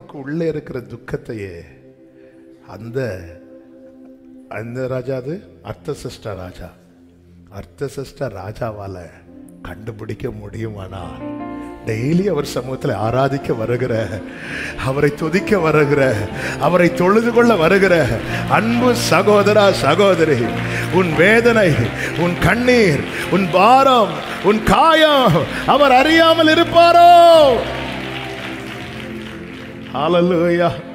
நமக்கு உள்ளே இருக்கிற துக்கத்தையே அந்த அந்த ராஜா, அது அர்த்தசஷ்ட ராஜா, அர்த்தசஷ்ட ராஜாவால கண்டுபிடிக்க முடியுமானா டெய்லி அவர் சமூகத்தில் ஆராதிக்க வருகிற, அவரை துதிக்க வருகிற, அவரை தொழுது கொள்ள வருகிற அன்பு சகோதரா சகோதரி, உன் வேதனை, உன் கண்ணீர், உன் பாரம், உன் காயம் அவர் அறியாமல் இருப்பாரோ? ஹல்லேலூயா.